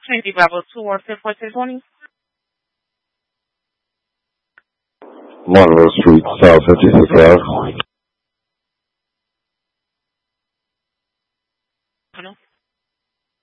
Trinity Bravo 216-4620. Monroe Street, South 56 Ave.